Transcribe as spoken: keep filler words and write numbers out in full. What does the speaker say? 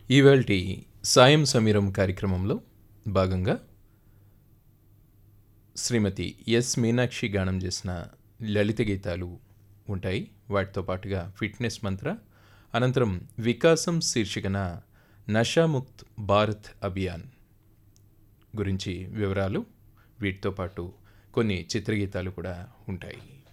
ఇవాల్టి సాయం సమీరం కార్యక్రమంలో భాగంగా శ్రీమతి ఎస్ మీనాక్షి గానం చేసిన లలిత గీతాలు ఉంటాయి. వాటితో పాటుగా ఫిట్నెస్ మంత్ర, అనంతరం వికాసం శీర్షికన నషాముక్త్ భారత్ అభియాన్ గురించి వివరాలు, వీటితో పాటు కొన్ని చిత్రగీతాలు కూడా ఉంటాయి.